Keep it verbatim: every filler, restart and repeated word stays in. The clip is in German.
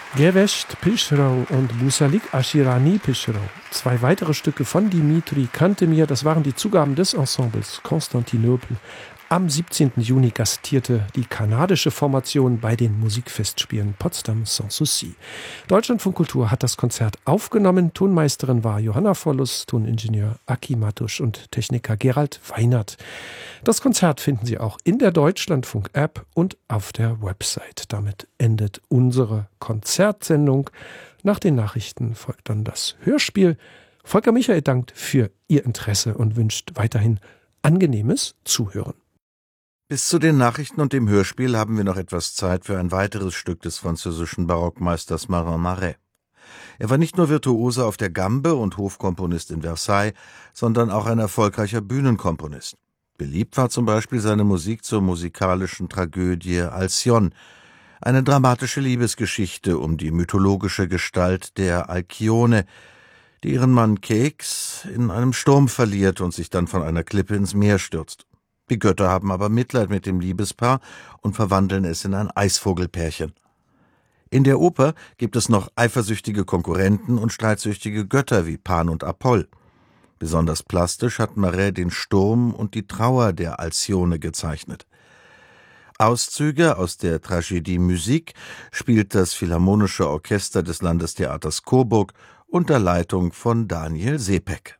Gevesht Pilcherau und Musalik Ashirani Pilcherau. Zwei weitere Stücke von Dimitri Cantemir, das waren die Zugaben des Ensembles Konstantinopel. Am siebzehnten Juni gastierte die kanadische Formation bei den Musikfestspielen Potsdam Sans Souci. Deutschlandfunk Kultur hat das Konzert aufgenommen. Tonmeisterin war Johanna Vollus, Toningenieur Aki Matusch und Techniker Gerald Weinert. Das Konzert finden Sie auch in der Deutschlandfunk-App und auf der Website. Damit endet unsere Konzertsendung. Nach den Nachrichten folgt dann das Hörspiel. Volker Michael dankt für Ihr Interesse und wünscht weiterhin angenehmes Zuhören. Bis zu den Nachrichten und dem Hörspiel haben wir noch etwas Zeit für ein weiteres Stück des französischen Barockmeisters Marin Marais. Er war nicht nur Virtuose auf der Gambe und Hofkomponist in Versailles, sondern auch ein erfolgreicher Bühnenkomponist. Beliebt war zum Beispiel seine Musik zur musikalischen Tragödie Alcyone, eine dramatische Liebesgeschichte um die mythologische Gestalt der Alkyone, die ihren Mann Keks in einem Sturm verliert und sich dann von einer Klippe ins Meer stürzt. Die Götter haben aber Mitleid mit dem Liebespaar und verwandeln es in ein Eisvogelpärchen. In der Oper gibt es noch eifersüchtige Konkurrenten und streitsüchtige Götter wie Pan und Apoll. Besonders plastisch hat Marais den Sturm und die Trauer der Alcyone gezeichnet. Auszüge aus der Tragédie Musique spielt das Philharmonische Orchester des Landestheaters Coburg unter Leitung von Daniel Sepek.